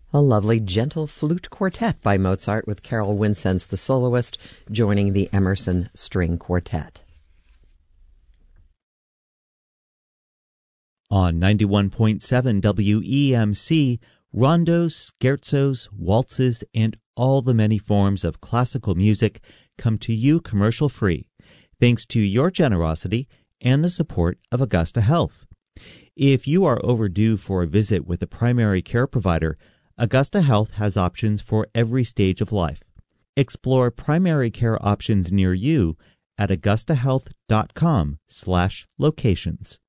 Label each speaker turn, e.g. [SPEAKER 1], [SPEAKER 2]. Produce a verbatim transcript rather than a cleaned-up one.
[SPEAKER 1] A lovely, gentle flute quartet by Mozart with Carol Winsenz, the soloist, joining the Emerson String Quartet.
[SPEAKER 2] On ninety-one point seven W E M C, rondos, scherzos, waltzes, and all the many forms of classical music come to you commercial-free, thanks to your generosity and the support of Augusta Health. If you are overdue for a visit with a primary care provider, Augusta Health has options for every stage of life. Explore primary care options near you at augustahealth.com slash locations.